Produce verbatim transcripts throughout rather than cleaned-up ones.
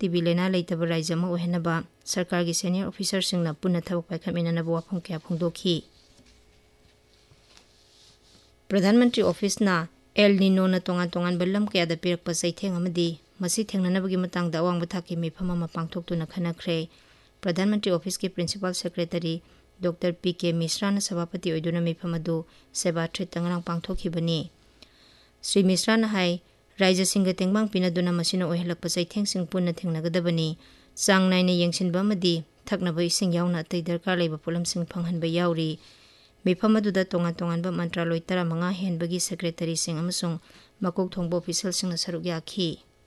TB लेना लेतब राज्य में ओहनबा सरकार की सीनियर ऑफिसर सिंगना पुनः थबक पाइखमिननबा वाफम क्या फोंदोखी। प्रधानमंत्री ऑफिस ना एल नीनो न तोंगान तोंगान बल्लम कयादा पिरकपा सैथेंग अमदी मसी थेंगननबगी मतंगदा अवांग बथाकी मिफम अमा पांगथोक्तुना खनख्रे। प्रधानमंत्री ऑफिस के प्रिंसिपल सेक्रेटरी डॉक्टर पी के मिश्रा न सभापति ओइदुना मिफम अदु सेवा थ्रेट तंगरांग पांगथोखिबनी। श्री मिश्रा न हाई राज्य सिंह तेंगबांग पिनदुना मसिना ओहलकपा सैथेंग सिंग पुनः थेंगनगदबनी चांग नाइना येंसिनबा अमदी थकनबा इसिंग यावना अतै दरकार लेबा पोलमसिंग फंगहनबा यावरी। मिफम अदुदा तोंगान तोंगानबा मंत्रालय तरामंगा हेनबगी सेक्रेटरी सिंग अमसुंग मकोक थोंगबा ऑफिशियल सिंगना सरुक याखी।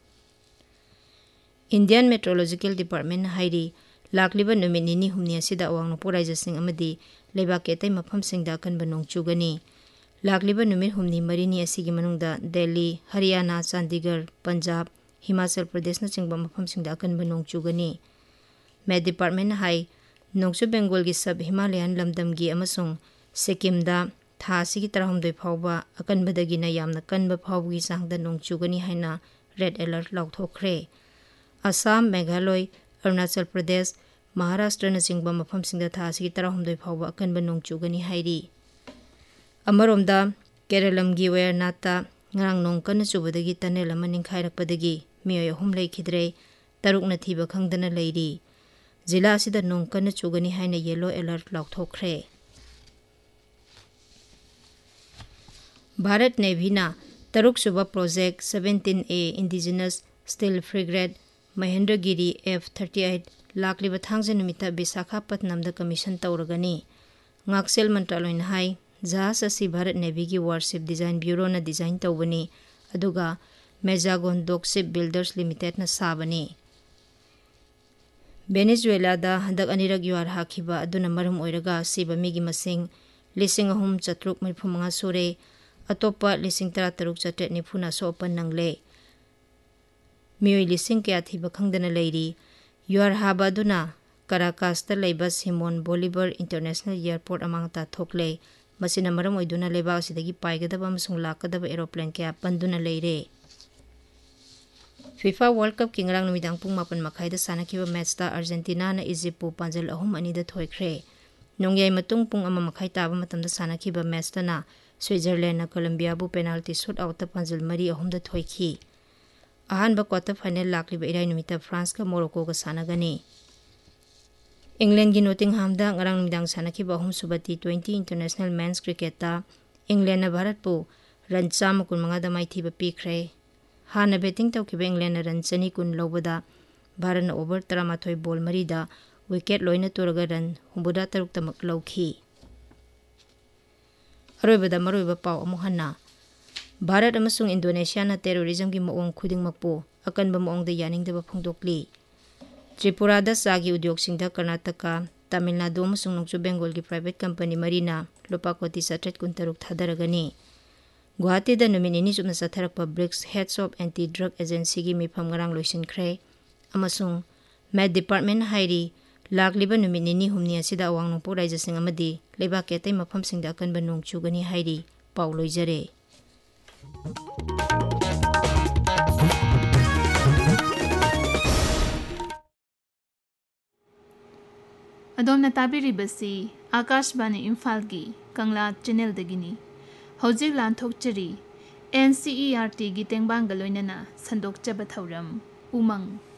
इंडियन मेट्रोलॉजिकल डिपार्टमेंट हाइरी लाकलिबा नुमित निनी हुमनी असिदा अवांग नोंपोक राज्यसिंग अमदी लेबाक के अतै मफमसिंगदा अकनबा नोंग चुगनी। लाकलिबा नुमित हुमनी मरिनी असिगी मनुंगदा दिल्ली, हरियाणा, चंडीगढ़, पंजाब, हिमाचल प्रदेश न चिंगबा मफमसिंगदा अकनबा नोंग चुगनी। मेट डिपार्टमेंट हाई नोंगचु बेंगोल की सब हिमालयन लमदमगी अमसुंग सिक्किमदा था असिगी तरहमदोय फावबा अकनबदगिना यामना कनबा फावबगी चांगदा नोंग चुगनी हाइना रेड अलर्ट लाउथोखरे। असम, मेघालय, अरुणाचल प्रदेश, महाराष्ट्र न चिंगबा मफमसिंगदा था असिगी तरहमदोय फावबा अकनबा नोंग चुगनी हाइरी। अमरोमदा केरलमगी वेयरनाथता ngarang nong kan chubadagi tanel ama ningkhairappadagi mioy ahum leikidre taruk na thiba khangdana leiri jila asida nong kan chugani haina yellow alert laukthokre। Bharat navy ना तरुक सुबा project seventeen A indigenous steel frigate Mahendragiri F thirty eight लाकलिबा थांगजे नुमिता Visakhapatnam the commission तौरगनी। ngaksil मंत्रालय न high जहाज असी Bharat navy की warship design bureau न design तौबनी अदुगा मेजागोन डॉकशिप builders limited न साबनी। Venezuela दा हंदक अनिरक युआर हाखिबा अदुना मरम ओइरगा सिबा मिगी मसिंग लिसिंग अहुम चतरुक मरफुमंगा सुरे अतोपा लिसिंग तरा तरुक चट्रेट निफुना सोपन नंगले मियोय लिसिंग क्या थिबा खंगदना लेरी। युआर हाबा अदुना कराकास्ता लेबा सिमोन बोलिवर इंटरनेशनल एयरपोर्ट अमांगता थोकले मसिना मरम ओइदुना लेबा असिदगी पाइगदबा अमसुंग लाकदबा एरोप्लेन क्या पंदुना लेरे। फीफा वर्ल्ड कप किंगरांग नुमिदांग पुंग मापन मखाइदा सानखिबा मैचता अर्जेंटीना न इजिप्टपु पांजल अहुम अनिदा थोइख्रे। नोंगयाय मतुंग पुंग अमा मखाइ ताबा मतमदा सानखिबा मैचतना स्विट्जरलैंड न कोलंबियाबु पेनाल्टी शूट आउट पांजल मरी अहुमदा थोइखी। अहानबा क्वार्टर फाइनल लाकलिबा इराय नुमिता फ्रांस का मोरक्को का सानगनी। इंग्लैंड की नोटिंगहामदा ngarang numidang सानखिबा अहुम सुबा T twenty international men's cricket England Bharat को रन चाम कुनमंगा दा माइथीबा पीख्रे। हाना बैटिंग तौखिबा इंग्लैंड रन चनी कुन लौबदा Bharat over तरामाथोय ball मरीदा wicket लोइना तुरगा run हुबुदा तरुक तमक लौखी। अरोइबदा मरोइबा पाव अमुहन्ना भारत अमसुंग इंडोनेशिया न टेररिज्म की मओंग खुदिंगमकपो अकनबा मओंगदा यानिंगदबा फोंदोक्ली। त्रिपुरादा सागी उद्योगसिंगदा कर्नाटका, तमिलनाडु अमसुंग नोंगचु बेंगोल की प्राइवेट कंपनी मरीना लुपा कोटी सट्रेट कुंतरुक थादरगनी। गुवाहाटीदा नुमित निनी चुपना चथरकपा BRICS heads of anti drug agency की मिफम ngarang लोइसिनख्रे अमसुंग मेट डिपार्टमेंट हाइरी लाकलिबा नुमित निनी हुमनी असिदा अवांग नोंपोक राज्यसिंग अमदी लेबाक के अतै मफमसिंगदा अकनबा नोंग चुगनी हाइरी पाउ लोइजरे। अदोमना ताबिरिबसी आकाशवाणी इम्फाल की कंगला चैनल दगिनी हौजिक लानथोकचरी एनसीईआरटी की तेंबांग लोइनना संदोकचबा थौरम उमंग।